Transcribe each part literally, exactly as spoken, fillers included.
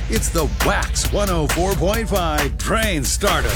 It's the Wax one oh four point five Train Starter.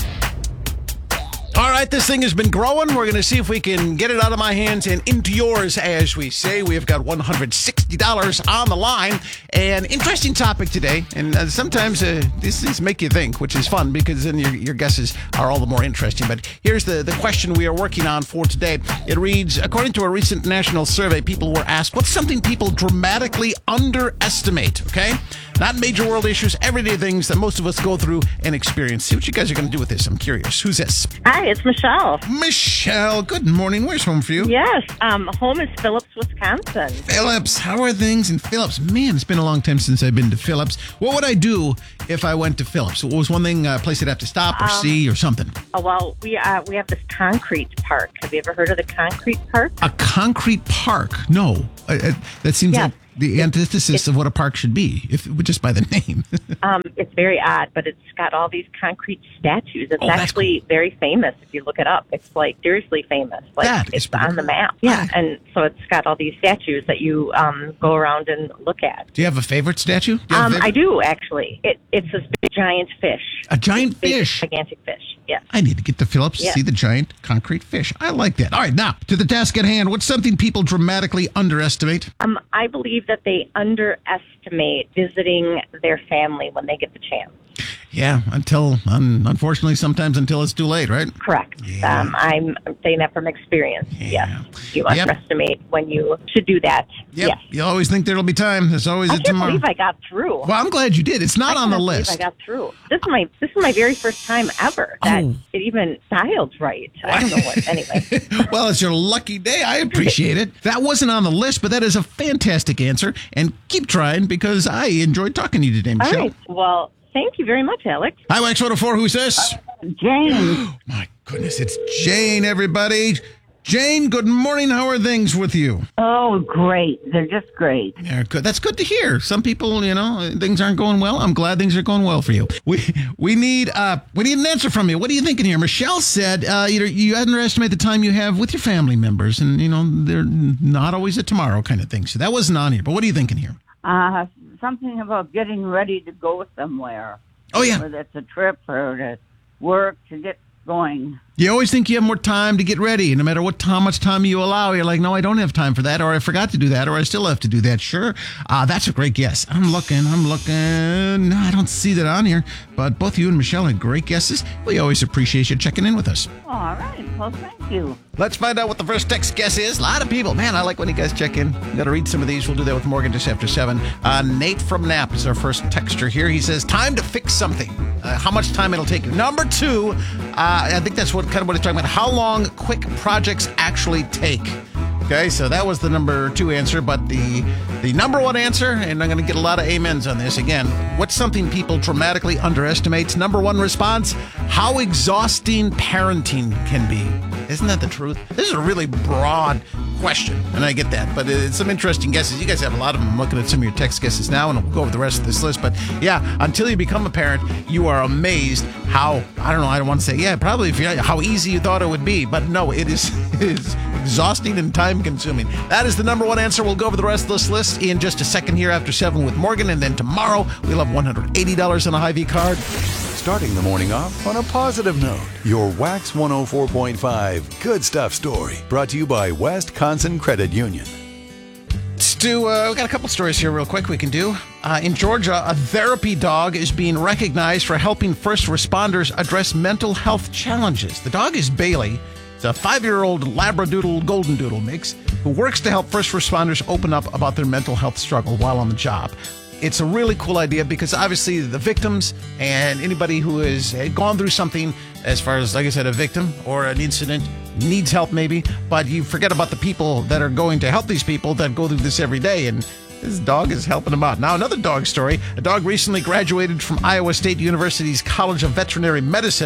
All right, this thing has been growing. We're going to see if we can get it out of my hands and into yours, as we say. We've got one hundred sixty dollars on the line. An interesting topic today. And uh, sometimes uh, these things make you think, which is fun because then your, your guesses are all the more interesting. But here's the, the question we are working on for today. It reads, according to a recent national survey, people were asked, what's something people dramatically underestimate? Okay? Not major world issues, everyday things that most of us go through and experience. See what you guys are going to do with this. I'm curious. Who's this? Hi, it's Michelle. Michelle, good morning. Where's home for you? Yes, um, home is Phillips, Wisconsin. Phillips, how are things in Phillips? Man, it's been a long time since I've been to Phillips. What would I do if I went to Phillips? What was one thing, uh, place I'd have to stop or um, see or something? Oh, well, we uh, we have this concrete park. Have you ever heard of the concrete park? A concrete park? No. Uh, uh, that seems yeah. like the antithesis it's, of what a park should be, if just by the name. um, it's very odd, but it's got all these concrete statues. It's oh, actually cool. very famous if you look it up. It's like seriously famous. Like that it's on cool. the map. Yeah, that. And so it's got all these statues that you um, go around and look at. Do you have a favorite statue? Do Um, favorite? I do actually. It, it's this big giant fish. A giant big, fish. Gigantic fish. Yeah. I need to get to Phillips to yeah. see the giant concrete fish. I like that. All right, now to the task at hand. What's something people dramatically underestimate? Um, I believe that they underestimate visiting their family when they get the chance. Yeah, until, um, unfortunately, sometimes until it's too late, right? Correct. Yeah. Um, I'm saying that from experience. Yeah. Yes. You Yep. underestimate when you should do that. Yep. Yes. You always think there'll be time. There's always I a can't tomorrow. believe I got through. Well, I'm glad you did. It's not I on the can't list. believe I got through. This is my this is my very first time ever that Oh. it even dialed right. I don't know what. Anyway. Well, it's your lucky day. I appreciate it. That wasn't on the list, but that is a fantastic answer. And keep trying because I enjoyed talking to you today, Michelle. All right. Well, thank you very much, Alex. Hi, Wax one oh four. Who's this? Jane. My goodness, it's Jane, everybody. Jane, good morning. How are things with you? Oh, great. They're just great. Yeah, good. That's good to hear. Some people, you know, things aren't going well. I'm glad things are going well for you. We we need uh we need an answer from you. What are you thinking here? Michelle said uh, you you underestimate the time you have with your family members, and you know they're not always a tomorrow kind of thing. So that wasn't on here. But what are you thinking here? Uh, something about getting ready to go somewhere. Oh yeah, whether it's a trip or to work to get going. You always think you have more time to get ready. No matter what how much time you allow, you're like, no, I don't have time for that, or I forgot to do that, or I still have to do that. Sure. Uh, that's a great guess. I'm looking, I'm looking. No, I don't see that on here. But both you and Michelle had great guesses. We always appreciate you checking in with us. All right. Well, thank you. Let's find out what the first text guess is. A lot of people. Man, I like when you guys check in. Got to read some of these. We'll do that with Morgan just after seven. Uh, Nate from Knapp is our first texter here. He says, time to fix something. Uh, how much time it'll take you. Number two, uh, I think that's what kind of what he's talking about. How long quick projects actually take. Okay, so that was the number two answer, but the the number one answer, and I'm going to get a lot of amens on this again, what's something people dramatically underestimate? Number one response, how exhausting parenting can be. Isn't that the truth? This is a really broad question, and I get that, but it's some interesting guesses. You guys have a lot of them. I'm looking at some of your text guesses now, and we'll go over the rest of this list. But yeah, until you become a parent, you are amazed how, I don't know, I don't want to say, yeah, probably if you how easy you thought it would be, but no, it is, it is exhausting and time-consuming. That is the number one answer. We'll go over the rest of this list in just a second here after seven with Morgan, and then tomorrow we'll have one hundred eighty dollars on a Hy-Vee card. Starting the morning off on a positive note. Your Wax one oh four point five Good Stuff story. Brought to you by Wisconsin Credit Union. Let's do, uh, we got a couple stories here real quick we can do. Uh, in Georgia, a therapy dog is being recognized for helping first responders address mental health challenges. The dog is Bailey. It's a five-year-old Labradoodle Golden Doodle mix who works to help first responders open up about their mental health struggle while on the job. It's a really cool idea because obviously the victims and anybody who has gone through something as far as, like I said, a victim or an incident needs help maybe, but you forget about the people that are going to help these people that go through this every day, and this dog is helping them out. Now, another dog story. A dog recently graduated from Iowa State University's College of Veterinary Medicine.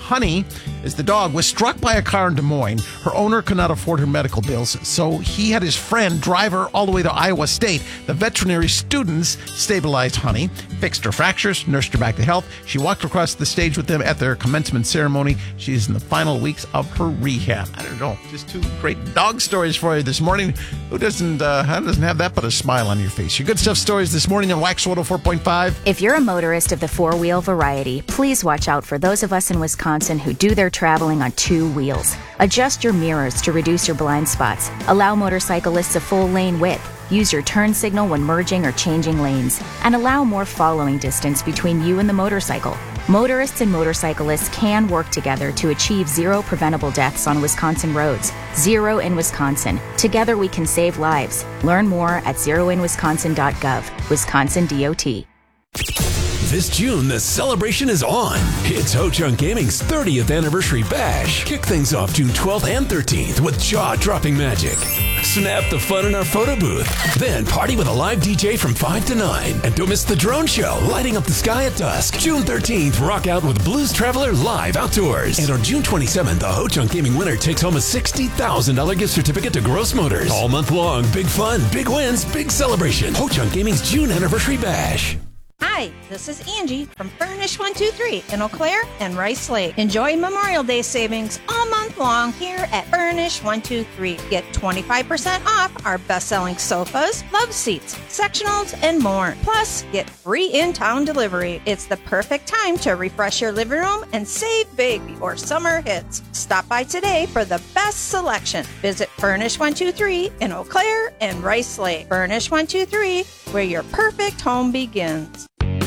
Honey is the dog, was struck by a car in Des Moines. Her owner could not afford her medical bills, so he had his friend drive her all the way to Iowa State. The veterinary students stabilized Honey, fixed her fractures, nursed her back to health. She walked across the stage with them at their commencement ceremony. She's in the final weeks of her rehab. I don't know, just two great dog stories for you this morning. Who doesn't, uh, who doesn't have that but a smile on your face? Your good stuff stories this morning on Wax one oh four point five. If you're a motorist of the four-wheel variety, please watch out for those of us in Wisconsin who do their traveling on two wheels. Adjust your mirrors to reduce your blind spots. Allow motorcyclists a full lane width. Use your turn signal when merging or changing lanes. And allow more following distance between you and the motorcycle. Motorists and motorcyclists can work together to achieve zero preventable deaths on Wisconsin roads. Zero in Wisconsin. Together we can save lives. Learn more at zero in wisconsin dot gov. Wisconsin D O T. This June, the celebration is on. It's Ho Chunk Gaming's thirtieth anniversary bash. Kick things off June twelfth and thirteenth with jaw-dropping magic. Snap the fun in our photo booth. Then party with a live D J from five to nine. And don't miss the drone show, lighting up the sky at dusk. June thirteenth, rock out with Blues Traveler live outdoors. And on June twenty-seventh, the Ho Chunk Gaming winner takes home a sixty thousand dollars gift certificate to Gross Motors. All month long, big fun, big wins, big celebration. Ho Chunk Gaming's June anniversary bash. Hi, this is Angie from Furnish one two three in Eau Claire and Rice Lake. Enjoy Memorial Day savings all month long here at Furnish one two three. Get twenty-five percent off our best-selling sofas, love seats, sectionals, and more. Plus, get free in-town delivery. It's the perfect time to refresh your living room and save big before summer hits. Stop by today for the best selection. Visit Furnish one two three in Eau Claire and Rice Lake. Furnish one two three, where your perfect home begins.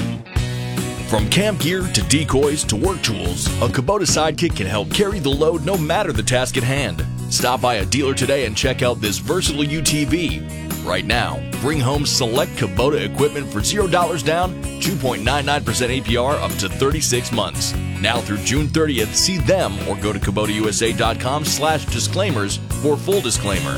From camp gear to decoys to work tools, a Kubota Sidekick can help carry the load no matter the task at hand. Stop by a dealer today and check out this versatile U T V. Right now, bring home select Kubota equipment for zero dollars down, two point nine nine percent A P R up to thirty-six months. Now through June thirtieth, see them or go to Kubota U S A dot com slash disclaimers for full disclaimer.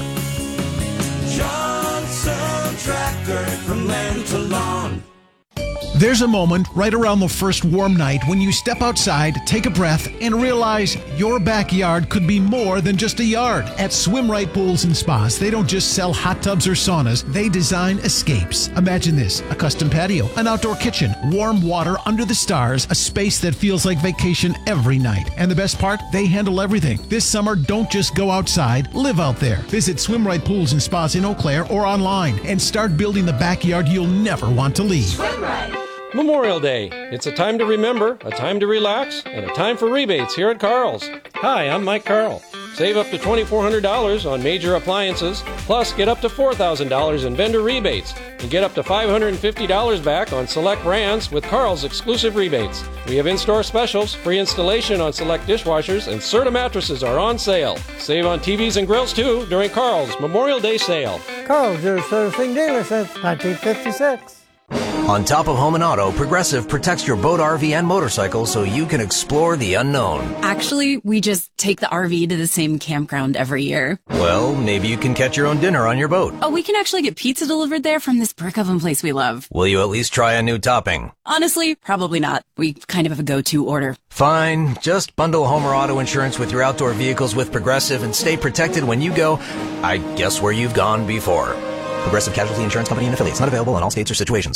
Johnson Tractor, from land to lawn. There's a moment right around the first warm night when you step outside, take a breath, and realize your backyard could be more than just a yard. At Swim Right Pools and Spas, they don't just sell hot tubs or saunas, they design escapes. Imagine this: a custom patio, an outdoor kitchen, warm water under the stars, a space that feels like vacation every night. And the best part? They handle everything. This summer, don't just go outside, live out there. Visit Swim Right Pools and Spas in Eau Claire or online and start building the backyard you'll never want to leave. Swim Right. Memorial Day. It's a time to remember, a time to relax, and a time for rebates here at Carl's. Hi, I'm Mike Carl. Save up to twenty-four hundred dollars on major appliances, plus get up to four thousand dollars in vendor rebates, and get up to five hundred fifty dollars back on select brands with Carl's exclusive rebates. We have in-store specials, free installation on select dishwashers, and Serta mattresses are on sale. Save on T Vs and grills too during Carl's Memorial Day sale. Carl's, your servicing dealer since nineteen fifty-six. On top of home and auto, Progressive protects your boat, R V, and motorcycle so you can explore the unknown. Actually, we just take the R V to the same campground every year. Well, maybe you can catch your own dinner on your boat. Oh, we can actually get pizza delivered there from this brick oven place we love. Will you at least try a new topping? Honestly, probably not. We kind of have a go-to order. Fine. Just bundle home or auto insurance with your outdoor vehicles with Progressive and stay protected when you go, I guess, where you've gone before. Progressive Casualty Insurance Company and affiliates. Not available in all states or situations.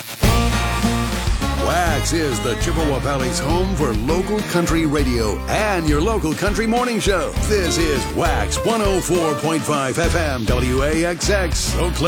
Wax is the Chippewa Valley's home for local country radio and your local country morning show. This is Wax one oh four point five F M W A X X, Oak Cliff.